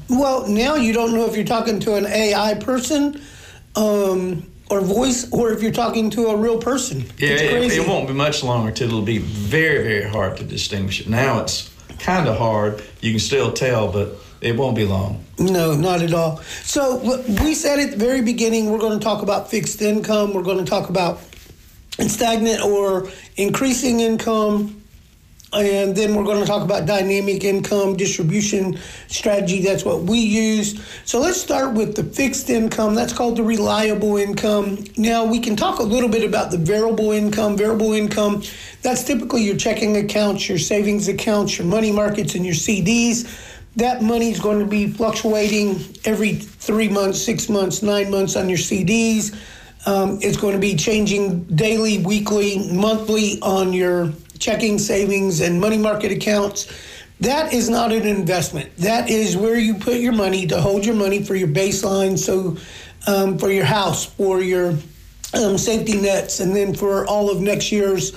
Well, now you don't know if you're talking to an AI person or voice, or if you're talking to a real person. Yeah, it's crazy. It won't be much longer till it'll be very, very hard to distinguish it. Now it's kind of hard. You can still tell, but it won't be long. No, not at all. So we said at the very beginning, we're going to talk about fixed income. We're going to talk about stagnant or increasing income. And then we're going to talk about dynamic income distribution strategy. That's what we use. So let's start with the fixed income. That's called the reliable income. Now, we can talk a little bit about the variable income. Variable income, that's typically your checking accounts, your savings accounts, your money markets, and your CDs. That money is going to be fluctuating every 3 months, 6 months, 9 months on your CDs. It's going to be changing daily, weekly, monthly on your checking, savings, and money market accounts. That is not an investment. That is where you put your money to hold your money for your baseline, so for your house, for your safety nets, and then for all of next year's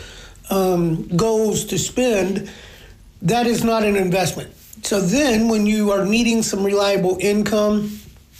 goals to spend. That is not an investment. So then when you are needing some reliable income,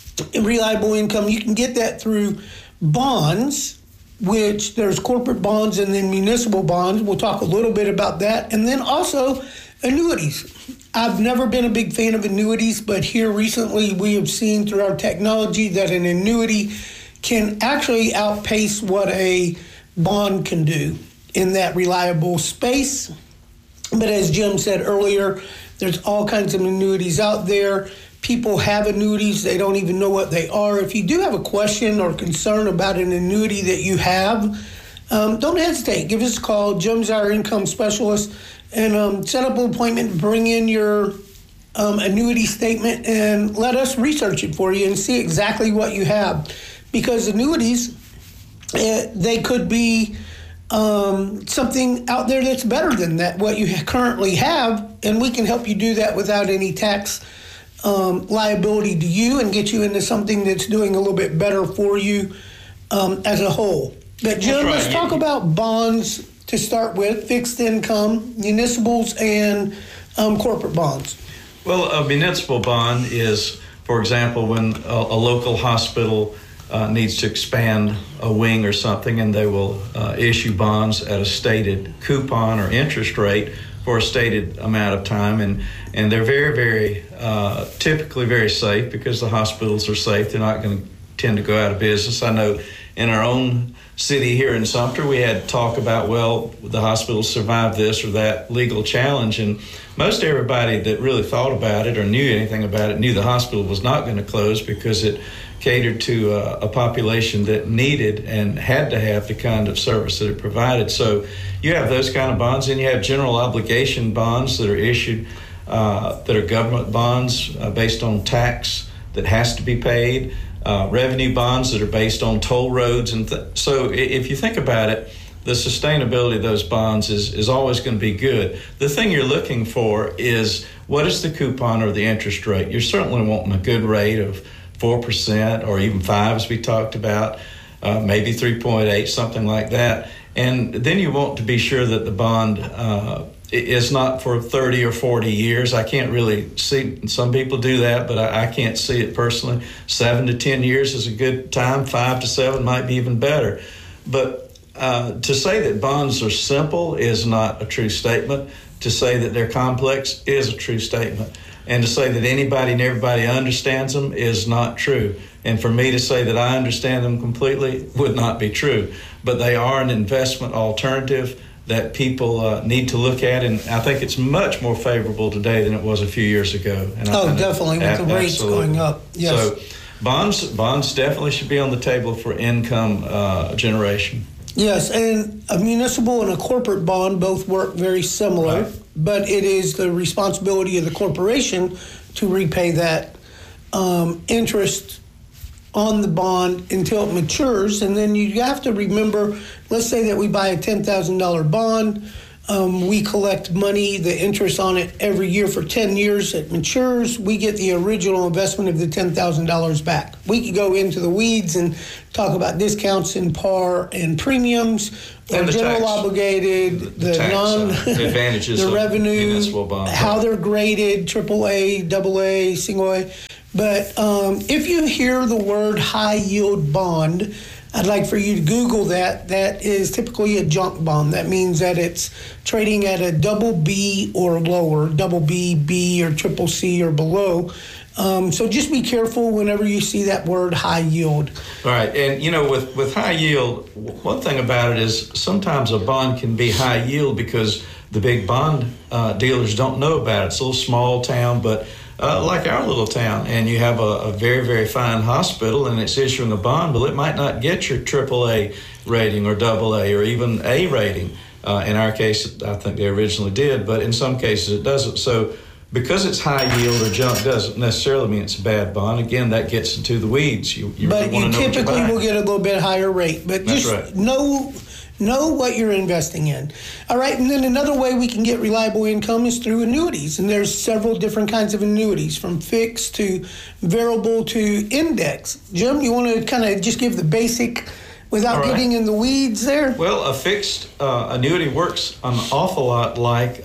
you can get that through bonds, which there's corporate bonds and then municipal bonds. We'll talk a little bit about that. And then also annuities. I've never been a big fan of annuities, but here recently we have seen through our technology that an annuity can actually outpace what a bond can do in that reliable space. But as Jim said earlier, there's all kinds of annuities out there. People have annuities. They don't even know what they are. If you do have a question or concern about an annuity that you have, don't hesitate. Give us a call. Jim's our income specialist. And set up an appointment, bring in your annuity statement, and let us research it for you and see exactly what you have. Because annuities, they could be something out there that's better than that, what you currently have, and we can help you do that without any tax liability to you and get you into something that's doing a little bit better for you as a whole. But Jim, let's talk about bonds to start with, fixed income, municipals, and corporate bonds. Well, a municipal bond is, for example, when a local hospital needs to expand a wing or something, and they will issue bonds at a stated coupon or interest rate for a stated amount of time, and they're very, very typically very safe because the hospitals are safe. They're not going to tend to go out of business. I know in our own city here in Sumter, we had talk about, well, the hospital survived this or that legal challenge, and most everybody that really thought about it or knew anything about it knew the hospital was not going to close because it catered to a population that needed and had to have the kind of service that it provided. So you have those kind of bonds, and you have general obligation bonds that are issued that are government bonds based on tax that has to be paid, revenue bonds that are based on toll roads. And so if you think about it, the sustainability of those bonds is always going to be good. The thing you're looking for is, what is the coupon or the interest rate? You're certainly wanting a good rate of 4% or even 5%, as we talked about, maybe 3.8, something like that. And then you want to be sure that the bond is not for 30 or 40 years. I can't really see, some people do that, but I can't see it personally. 7 to 10 years is a good time. 5 to 7 might be even better. But to say that bonds are simple is not a true statement. To say that they're complex is a true statement. And to say that anybody and everybody understands them is not true. And for me to say that I understand them completely would not be true. But they are an investment alternative that people need to look at. And I think it's much more favorable today than it was a few years ago. And definitely, with the rates going up. Yes. So bonds definitely should be on the table for income generation. Yes, and a municipal and a corporate bond both work very similar, right. But it is the responsibility of the corporation to repay that interest on the bond until it matures. And then you have to remember, let's say that we buy a $10,000 bond. We collect money, the interest on it every year for 10 years. It matures. We get the original investment of the $10,000 back. We could go into the weeds and talk about discounts and par and premiums, or and general tax, obligated, the tax, advantages the of revenue, municipal bonds, how they're graded, AAA, AA, single A. But if you hear the word high yield bond, I'd like for you to Google that. That is typically a junk bond. That means that it's trading at a double B or lower, double B, B, or triple C or below. So just be careful whenever you see that word high yield. All right. And, with high yield, one thing about it is sometimes a bond can be high yield because the big bond dealers don't know about it. It's a little small town, but like our little town, and you have a very, very fine hospital and it's issuing a bond, but it might not get your AAA rating or AA or even A rating. In our case, I think they originally did, but in some cases it doesn't. So because it's high yield or junk doesn't necessarily mean it's a bad bond. Again, that gets into the weeds. You but really you typically will get a little bit higher rate. But That's just right. know what you're investing in. All right, and then another way we can get reliable income is through annuities. And there's several different kinds of annuities, from fixed to variable to index. Jim, you want to kind of just give the basic without getting in the weeds there? Well, a fixed annuity works an awful lot like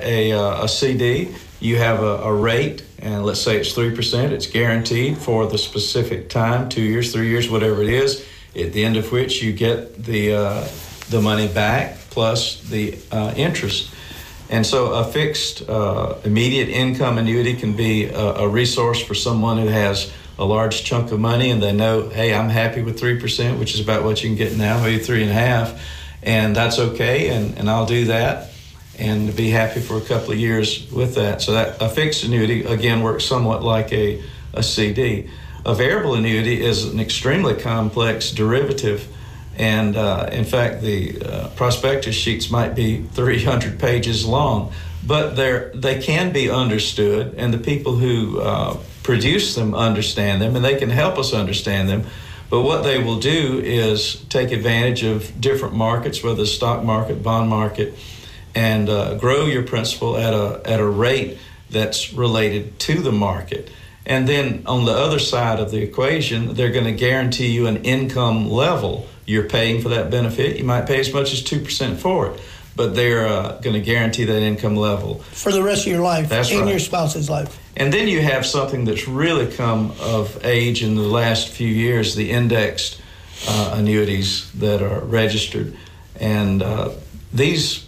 a CD. You have a rate, and let's say it's 3%. It's guaranteed for the specific time, 2 years, 3 years, whatever it is, at the end of which you get the money back plus the interest. And so a fixed immediate income annuity can be a resource for someone who has a large chunk of money and they know, hey, I'm happy with 3%, which is about what you can get now, maybe 3.5%, and that's okay, and I'll do that and be happy for a couple of years with that. So that a fixed annuity, again, works somewhat like a CD. A variable annuity is an extremely complex derivative, and in fact, the prospectus sheets might be 300 pages long, but they can be understood, and the people who produce them understand them, and they can help us understand them. But what they will do is take advantage of different markets, whether the stock market, bond market, and grow your principal at a rate that's related to the market. And then on the other side of the equation, they're going to guarantee you an income level. You're paying for that benefit. You might pay as much as 2% for it, but they're going to guarantee that income level for the rest of your life. That's and right. Your spouse's life. And then you have something that's really come of age in the last few years, the indexed annuities that are registered. And these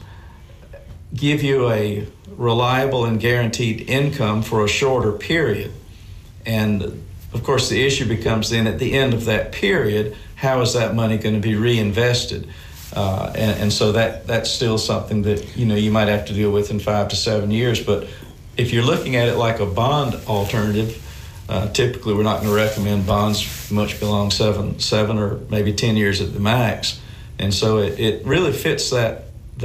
give you a reliable and guaranteed income for a shorter period. And of course, the issue becomes then at the end of that period, how is that money going to be reinvested? And so that's still something that you might have to deal with in 5 to 7 years. But if you're looking at it like a bond alternative, typically we're not going to recommend bonds much beyond 7 or maybe 10 years at the max. And so it really fits that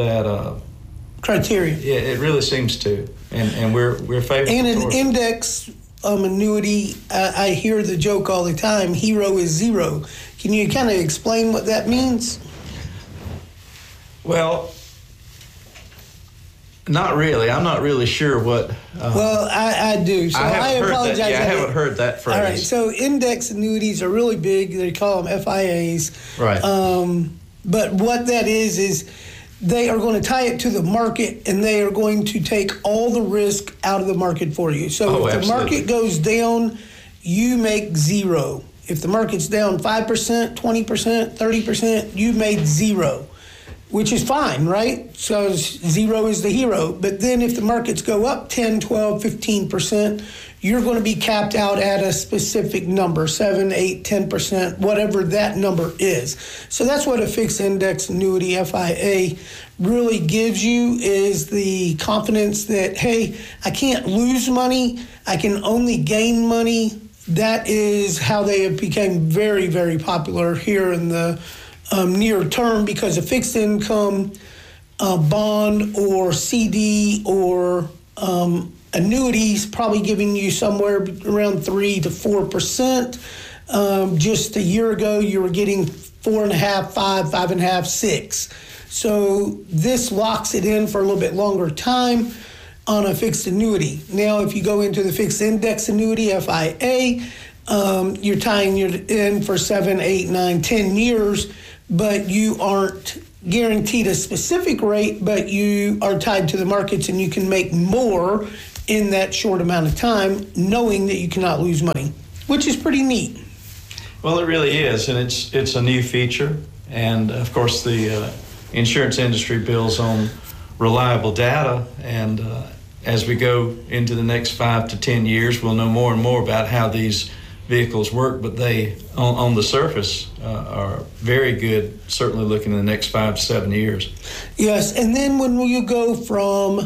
criteria. Yeah, it really seems to, and we're favorable. And an index annuity, I hear the joke all the time, hero is zero. Can you kind of explain what that means? Well, not really. I'm not really sure what. Well, I do. So I apologize. I haven't heard that phrase. All right. So index annuities are really big. They call them FIAs. Right. But what that is they are going to tie it to the market, and they are going to take all the risk out of the market for you. So if the market goes down, you make zero. If the market's down 5%, 20%, 30%, you made zero, which is fine, right? So zero is the hero. But then if the markets go up 10, 12, 15%, you're going to be capped out at a specific number, 7, 8, 10%, whatever that number is. So that's what a fixed index annuity, FIA, really gives you, is the confidence that, hey, I can't lose money, I can only gain money. That is how they have become very, very popular here in the near term, because a fixed income bond or CD or annuities probably giving you somewhere around 3 to 4%. Just a year ago, you were getting 4.5%, 5%, 5.5%, 6%. So this locks it in for a little bit longer time on a fixed annuity. Now, if you go into the fixed index annuity, FIA, you're tying it in for 7, 8, 9, 10 years, but you aren't guaranteed a specific rate, but you are tied to the markets and you can make more in that short amount of time, knowing that you cannot lose money, which is pretty neat. Well, it really is, and it's a new feature. And of course, the insurance industry builds on reliable data, and as we go into the next 5 to 10 years, we'll know more and more about how these vehicles work, but they, on the surface, are very good, certainly looking in the next 5 to 7 years. Yes, and then when you go from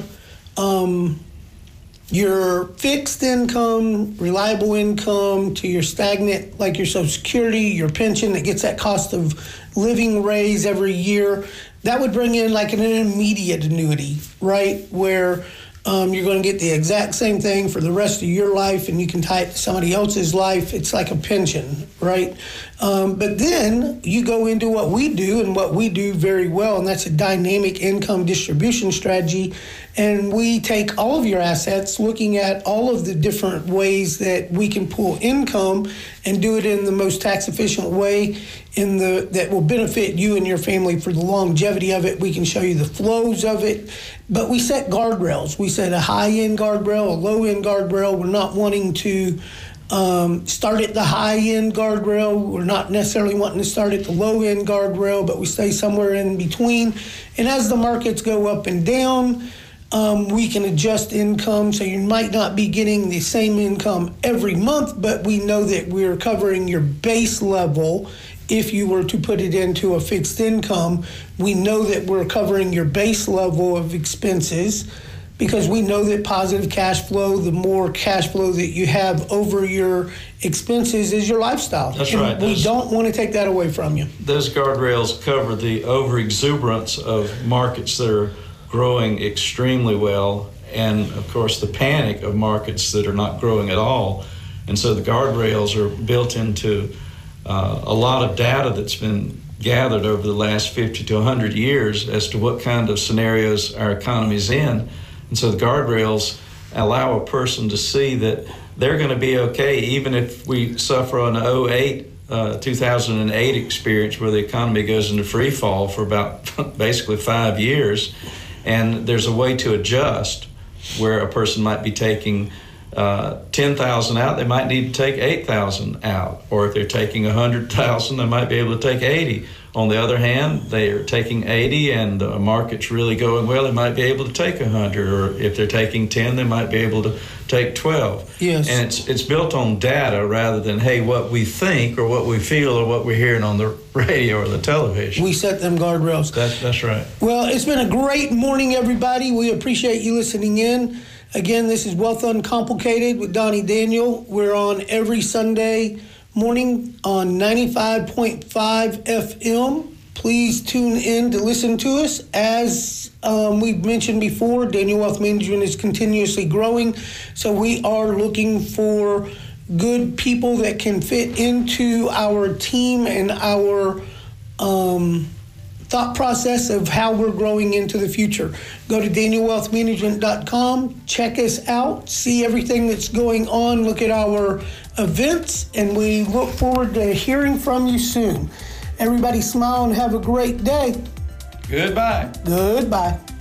your fixed income, reliable income, to your stagnant, like your Social Security, your pension that gets that cost of living raise every year, that would bring in like an immediate annuity, right? Where you're going to get the exact same thing for the rest of your life, and you can tie it to somebody else's life. It's like a pension, right? But then you go into what we do, and what we do very well, and that's a dynamic income distribution strategy. And we take all of your assets, looking at all of the different ways that we can pull income and do it in the most tax efficient way that will benefit you and your family for the longevity of it. We can show you the flows of it, but we set guardrails. We set a high-end guardrail, a low-end guardrail. We're not wanting to start at the high-end guardrail. We're not necessarily wanting to start at the low-end guardrail, but we stay somewhere in between. And as the markets go up and down, we can adjust income, so you might not be getting the same income every month, but we know that we're covering your base level. If you were to put it into a fixed income, we know that we're covering your base level of expenses, because we know that positive cash flow, the more cash flow that you have over your expenses, is your lifestyle. That's and right. We don't want to take that away from you. Those guardrails cover the overexuberance of markets that are growing extremely well, and of course the panic of markets that are not growing at all. And so the guardrails are built into a lot of data that's been gathered over the last 50 to 100 years as to what kind of scenarios our economy's in. And so the guardrails allow a person to see that they're going to be okay, even if we suffer an 2008 experience where the economy goes into free fall for about basically 5 years. And there's a way to adjust where a person might be taking 10,000 out, they might need to take 8,000 out. Or if they're taking 100,000, they might be able to take 80. On the other hand, they are taking 80 and the market's really going well, they might be able to take 100. Or if they're taking 10, they might be able to take 12. Yes. And it's built on data rather than, hey, what we think or what we feel or what we're hearing on the radio or the television. We set them guardrails. That's right. Well, it's been a great morning, everybody. We appreciate you listening in. Again, this is Wealth Uncomplicated with Donnie Daniel. We're on every Sunday morning on 95.5 FM. Please tune in to listen to us. As we've mentioned before, Daniel Wealth Management is continuously growing, so we are looking for good people that can fit into our team and our thought process of how we're growing into the future. Go to danielwealthmanagement.com, check us out, see everything that's going on, look at our events, and we look forward to hearing from you soon. Everybody smile and have a great day. Goodbye. Goodbye.